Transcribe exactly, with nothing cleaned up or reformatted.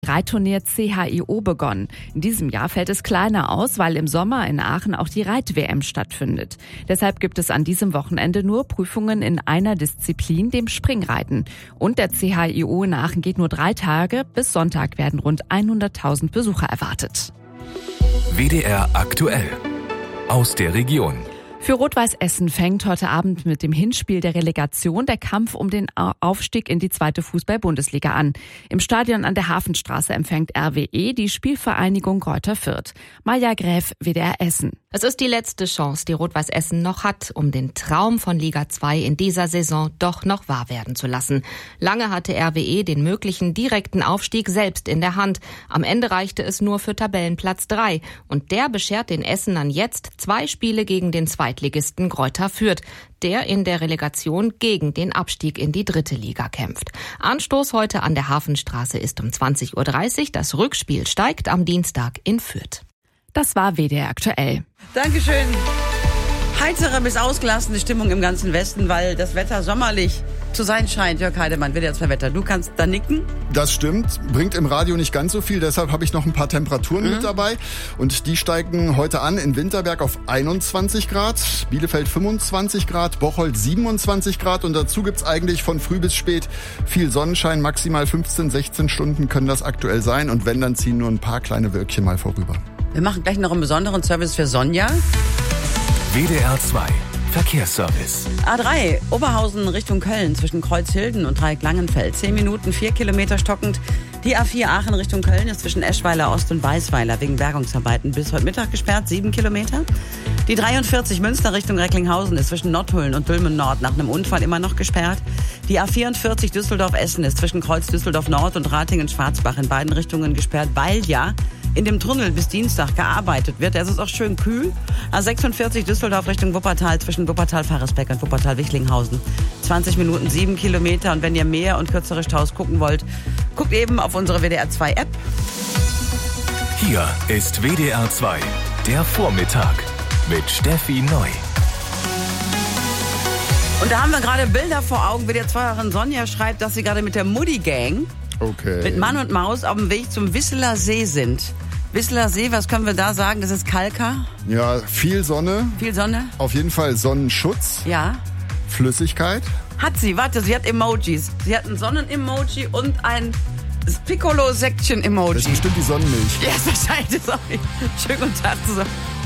Reitturnier C H I O begonnen. In diesem Jahr fällt es kleiner aus, weil im Sommer in Aachen auch die Reit-W M stattfindet. Deshalb gibt es an diesem Wochenende nur Prüfungen in einer Disziplin, dem Springreiten. Und der C H I O in Aachen geht nur drei Tage. Bis Sonntag werden rund hunderttausend Besucher erwartet. W D R aktuell aus der Region. Für Rot-Weiß Essen fängt heute Abend mit dem Hinspiel der Relegation der Kampf um den Aufstieg in die zweite Fußball-Bundesliga an. Im Stadion an der Hafenstraße empfängt R W E die Spielvereinigung Greuther Fürth. Maja Gräf, W D R Essen. Es ist die letzte Chance, die Rot-Weiß Essen noch hat, um den Traum von Liga zwei in dieser Saison doch noch wahr werden zu lassen. Lange hatte R W E den möglichen direkten Aufstieg selbst in der Hand. Am Ende reichte es nur für Tabellenplatz drei. Und der beschert den Essenern jetzt zwei Spiele gegen den Zweitligisten Greuther Fürth, der in der Relegation gegen den Abstieg in die dritte Liga kämpft. Anstoß heute an der Hafenstraße ist um zwanzig Uhr dreißig. Das Rückspiel steigt am Dienstag in Fürth. Das war W D R aktuell. Dankeschön. Heizere bis ausgelassene Stimmung im ganzen Westen, weil das Wetter sommerlich zu sein scheint. Jörg Heidemann, W D R zwei Wetter. Du kannst da nicken. Das stimmt. Bringt im Radio nicht ganz so viel. Deshalb habe ich noch ein paar Temperaturen mhm. mit dabei. Und die steigen heute an in Winterberg auf einundzwanzig Grad, Bielefeld fünfundzwanzig Grad, Bocholt siebenundzwanzig Grad. Und dazu gibt's eigentlich von früh bis spät viel Sonnenschein. Maximal fünfzehn, sechzehn Stunden können das aktuell sein. Und wenn, dann ziehen nur ein paar kleine Wölkchen mal vorüber. Wir machen gleich noch einen besonderen Service für Sonja. W D R zwei Verkehrsservice. A drei, Oberhausen Richtung Köln zwischen Kreuzhilden und Dreieck-Langenfeld. Zehn Minuten, vier Kilometer stockend. Die A vier Aachen Richtung Köln ist zwischen Eschweiler Ost und Weißweiler wegen Bergungsarbeiten bis heute Mittag gesperrt. Sieben Kilometer. Die dreiundvierzig Münster Richtung Recklinghausen ist zwischen Nordhullen und Dülmen Nord nach einem Unfall immer noch gesperrt. Die A vierundvierzig Düsseldorf-Essen ist zwischen Kreuz Düsseldorf Nord und Ratingen-Schwarzbach in beiden Richtungen gesperrt, weil ja in dem Tunnel bis Dienstag gearbeitet wird. Es ist auch schön kühl. A sechsundvierzig Düsseldorf Richtung Wuppertal zwischen Wuppertal-Faresbeck und Wuppertal-Wichlinghausen. zwanzig Minuten, sieben Kilometer. Und wenn ihr mehr und kürzere Staus gucken wollt, guckt eben auf unsere W D R zwei App. Hier ist W D R zwei, der Vormittag mit Steffi Neu. Und da haben wir gerade Bilder vor Augen. W D R zwei-Hörerin Sonja schreibt, dass sie gerade mit der Mutti-Gang okay. mit Mann und Maus auf dem Weg zum Wisseler See sind. Wisseler See, was können wir da sagen? Das ist Kalka. Ja, viel Sonne. Viel Sonne. Auf jeden Fall Sonnenschutz. Ja. Flüssigkeit. Hat sie, warte, sie hat Emojis. Sie hat ein Sonnen-Emoji und ein Piccolo-Säckchen-Emoji. Das ist bestimmt die Sonnenmilch. Ja, das wahrscheinlich. Schönen guten Tag zusammen.